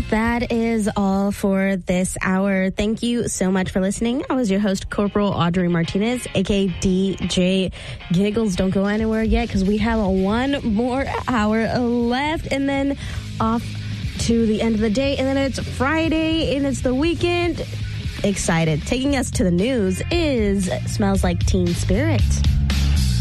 that is all for this hour. Thank you so much for listening. I was your host, Corporal Audrey Martinez, aka DJ Giggles. Don't go anywhere yet because we have one more hour left and then off to the end of the day. And then it's Friday and it's the weekend. Excited. Taking us to the news is Smells Like Teen Spirit.